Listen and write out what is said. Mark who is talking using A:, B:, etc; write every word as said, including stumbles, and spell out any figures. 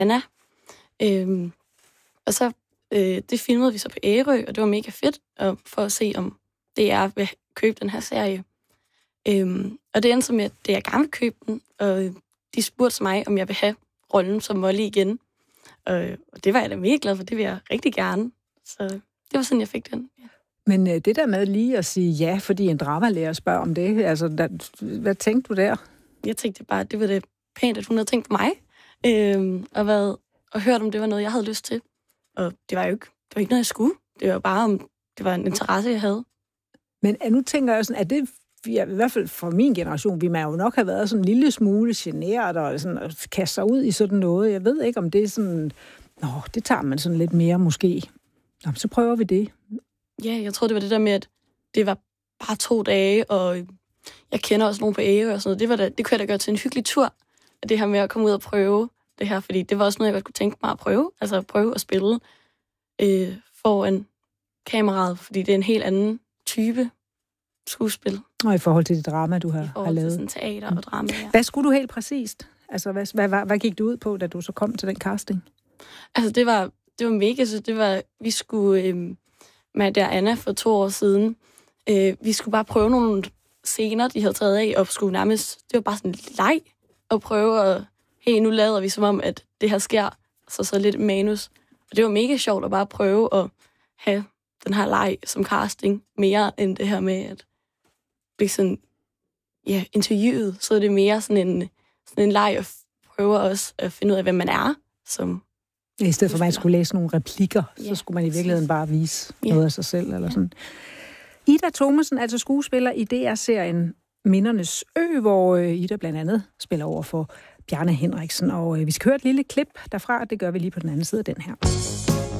A: Anna. Øhm, og så øh, det filmede vi så på Ærø, og det var mega fedt og for at se, om D R vil købe den her serie. Øhm, og det endte så med, at D R gerne vil købe den, og de spurgte mig, om jeg vil have rollen som Molly igen. Og, og det var jeg da mega glad for, det vil jeg rigtig gerne. Så det var sådan, jeg fik den. Ja.
B: Men øh, det der med lige at sige ja, fordi en dramalærer spørger om det, altså, der, hvad tænkte du der?
A: Jeg tænkte bare, at det var det pænt, at hun havde tænkt på mig, øhm, og, været, og hørt, om det var noget, jeg havde lyst til. Og det var jo ikke, det var ikke noget, jeg skulle. Det var bare, om det var en interesse, jeg havde.
B: Men nu tænker jeg sådan, at det, i hvert fald for min generation, vi må jo nok have været sådan en lille smule generet og sådan at kaste sig ud i sådan noget. Jeg ved ikke, om det er sådan, nå, det tager man sådan lidt mere måske. Nå, så prøver vi det.
A: Ja, jeg tror, det var det der med, at det var bare to dage, og jeg kender også nogen på Ærø og sådan noget. Det, var da, det kunne jeg da gøre til en hyggelig tur, det her med at komme ud og prøve det her, fordi det var også noget, jeg godt kunne tænke mig at prøve, altså at prøve at spille øh, foran kameraet, fordi det er en helt anden type skuespil.
B: Og i forhold til det drama, du har, har lavet.
A: I forhold til sådan teater og drama, ja.
B: Hvad skulle du helt præcist? Altså, hvad, hvad, hvad, hvad gik du ud på, da du så kom til den casting?
A: Altså, det var, det var mega, så det var, vi skulle, øh, med der Anna for to år siden, øh, vi skulle bare prøve nogle scener, de havde taget af, og skulle nærmest, det var bare sådan en leg, at prøve at, hey, nu lader vi som om, at det her sker, så så lidt manus. Og det var mega sjovt at bare prøve at have den her leg som casting, mere end det her med at blive sådan, ja, interviewet, så er det mere sådan en, sådan en leg at prøve også at finde ud af, hvem man er. Som
B: I stedet for, at man skulle læse nogle replikker,
A: ja,
B: så skulle man i virkeligheden bare vise
A: ja.
B: noget af sig selv. Eller
A: ja.
B: sådan. Ida Thomasen, altså skuespiller i D R-serien Mindernes Ø, hvor Ida blandt andet spiller over for Bjarne Henriksen. Og vi skal høre et lille klip derfra, det gør vi lige på den anden side af den her.